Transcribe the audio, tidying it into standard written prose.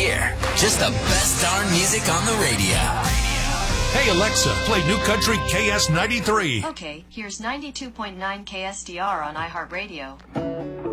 here. Just the best darn music on the radio. Hey, Alexa, play New Country KS93. Okay, here's 92.9 KSDR on iHeartRadio.